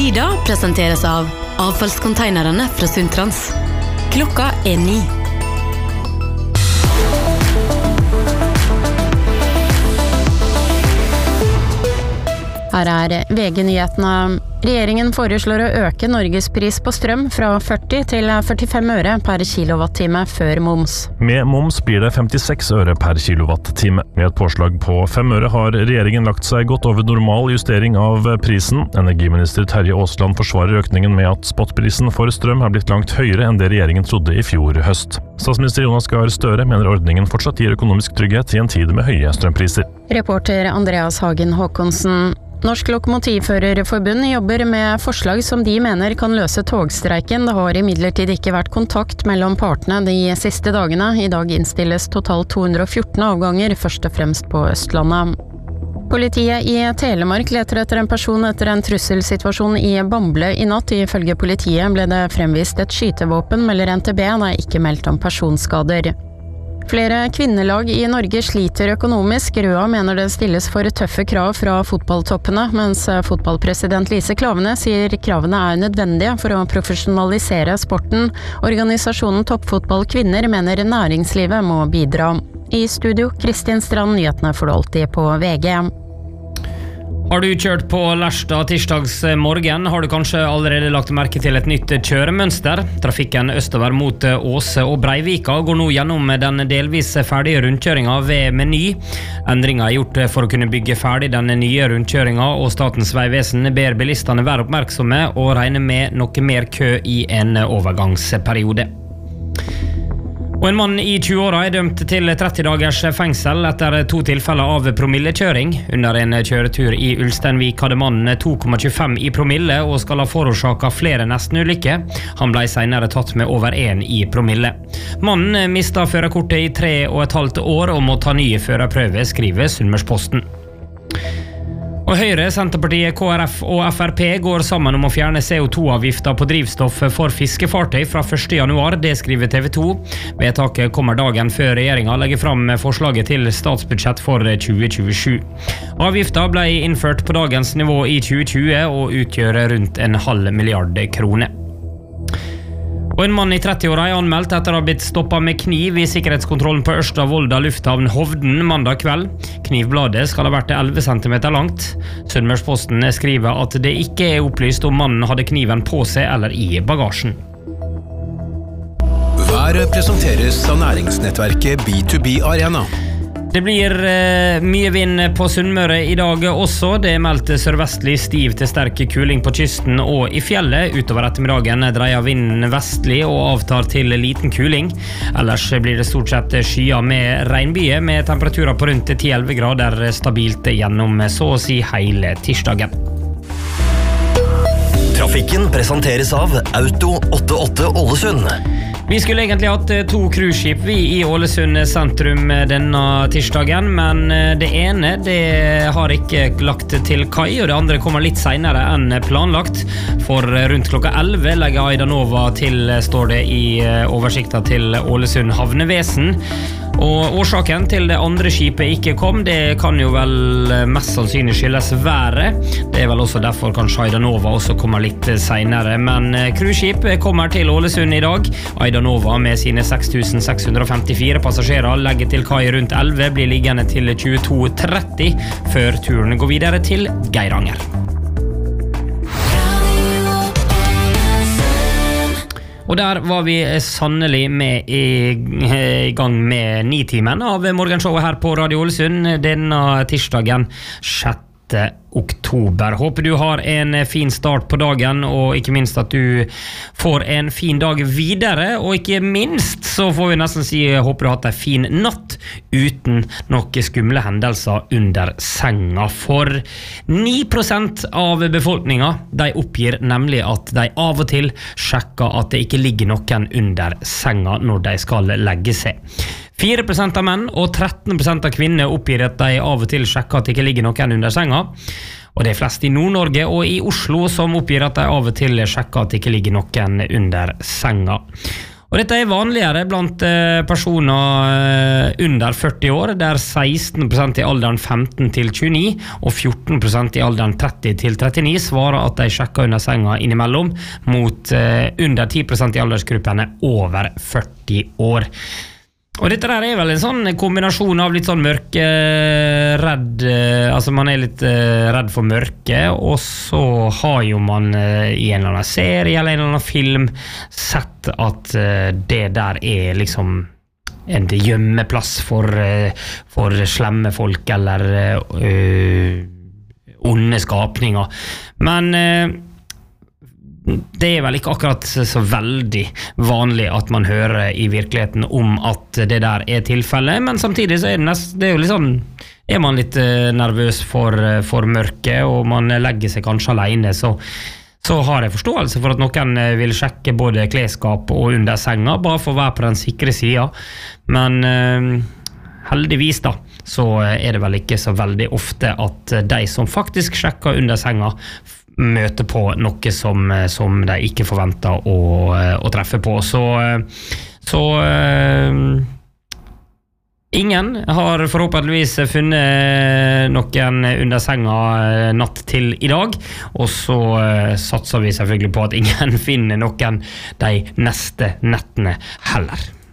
Tida presenteres av avfallskonteinerne fra Sundtrans. Klokka 9. Her VG-nyhetene. Regjeringen foreslår å øke Norges pris på strøm fra 40 til 45 øre per kilowattime før moms. Med moms blir det 56 øre per kilowattime. Med et påslag på 5 øre har regjeringen lagt seg godt over normal justering av prisen. Energiminister Terje Aasland forsvarer økningen med at spotprisen for strøm har blitt langt høyere enn det regjeringen trodde i fjor høst. Statsminister Jonas Gahr Støre mener ordningen fortsatt gir økonomisk trygghet i en tid med høye strømpriser. Reporter Andreas Hagen Håkonsen. Norsk Lokomotivførerforbund jobber med forslag som de mener kan løse togstreiken. Det har imidlertid ikke vært kontakt mellom partene de siste dagene. I dag innstilles totalt 214 avganger, først og fremst på Østlandet. Politiet i Telemark leter etter en person etter en trusselsituasjon i Bamble i natt. Ifølge politiet ble det fremvist et skytevåpen, melder NTB. Det er ikke meldt om personskader. Flere kvinnelag i Norge sliter økonomisk. Røa mener det stilles for tøffe krav fra fotballtoppene, mens fotballpresident Lise Klaveness sier kravene er nødvendige for å profesjonalisere sporten. Organisasjonen Toppfotball Kvinner mener næringslivet må bidra. I studio, Kristin Strand, nyhetene får du alltid på VG. Har du kjørt på Lersta tirsdagsmorgen, har du kanskje allerede lagt merke til et nytt kjøremønster. Trafikken østover mot Åse og Breivika går nå gjennom den delvis ferdige rundkjøringa ved Meny. Endringer er gjort for å kunne bygge ferdig den nye rundkjøringa, og Statens vegvesen ber bilistene være oppmerksomme og regne med noe mer kø i en overgangsperiode. Og en mann i 20-åra er dømt til 30 dagers fengsel etter 2 tilfeller av promillekjøring. Under en kjøretur i Ulsteinvik hadde mannen 2,25 i promille og skal ha forårsaket flere nestenulykker. Han ble senere tatt med over 1 i promille. Mannen mistet førerkortet i 3,5 år og må ta ny førerprøve, skriver Sunnmørsposten. Og Høyre, Senterpartiet, KrF og Frp går sammen om å fjerne CO2-avgifter på drivstoff for fiskefartøy fra 1. januar, det skriver TV 2. Vedtaket kommer dagen før regjeringen legger fram forslaget til statsbudsjett for 2027. Avgiften ble innført på dagens nivå i 2020 og utgjør rundt 0,5 milliard kroner. Og en mann i 30-åra er anmeldt etter å ha blitt stoppet med kniv i sikkerhetskontrollen på Ørsta-Volda lufthavn Hovden mandag kveld. Knivbladet skal ha vært 11 cm langt. Sunnmørsposten skriver at det ikke er opplyst om mannen hadde kniven på seg eller i bagasjen. Været presenteres av næringsnettverket B2B Arena. Det blir mye vind på Sunnmøre i dag også. Det er meldt sørvestlig stiv til sterk kuling på kysten og i fjellet. Utover ettermiddagen dreier vinden vestlig og avtar til liten kuling. Ellers blir det stort sett skyer med regnbyger, med temperaturer på rundt 10-11 grader stabilt gjennom så å si hele tirsdagen. Trafikken presenteres av Auto 88 Ålesund. Vi skulle egentlig hatt 2 cruiseskip i Ålesund sentrum denne tirsdagen, men det ene det har ikke lagt til kai, og det andre kommer litt senere enn planlagt. For rundt klokka 11 legger Aida Nova til, står det i oversikten til Ålesund havnevesen. Og årsaken til det andre skipet ikke kom, det kan jo vel mest sannsynlig skyldes været. Det er vel også derfor kanskje Aida Nova også kommer litt senere. Men cruiseskip kommer til Ålesund i dag. Aida Nova med sine 6.654 passasjerer legger til kai rundt 11, blir liggende til 22.30 før turen går videre til Geiranger. Og der var vi sannelig med i gang med 9-timen av morgenshowet her på Radio Ålesund denne tirsdagen 6. oktober. Håper du har en fin start på dagen, og ikke minst at du får en fin dag videre, og ikke minst så får vi nesten si håper du har hatt en fin natt uten noen skumle hendelser under senga. For 9% av befolkningen, de oppgir nemlig at de av og til sjekker at det ikke ligger noen under senga når de skal legge seg. 4% av menn og 13% av kvinner oppgir at de av og til sjekker at det ikke ligger noen under senga. Og det er flest i Nord-Norge og i Oslo som oppgir at de av og til sjekker at det ikke ligger noen under senga. Og dette er vanligere blant personer under 40 år, der 16% i alderen 15 til 29 og 14% i alderen 30 til 39 svarer at de sjekker under senga innimellom, mot under 10% i aldersgruppene over 40 år. Og dette der er vel en sånn kombinasjon av litt sånn mørkeredd, altså man er litt redd for mørke, og så har jo man i en eller annen serie eller en eller annen film sett at det der er liksom en gjemmeplass for slemme folk eller onde skapninger. Men det er vel ikke akkurat så veldig vanlig at man hører i virkeligheten om at det der er tilfellet, men samtidig så er det jo litt sånn, er man litt nervøs for mørke, og man legger seg kanskje alene, så har jeg forståelse for at noen vil sjekke både klesskap og under senga, bare for å være på den sikre siden. Men heldigvis da, så er det vel ikke så veldig ofte at de som faktisk sjekker under senga møter på noe som de ikke forventer å treffe på. Så ingen har forhåpentligvis funnet noen under senga natt til i dag, og så satser vi selvfølgelig på at ingen finner noen de neste nettene heller.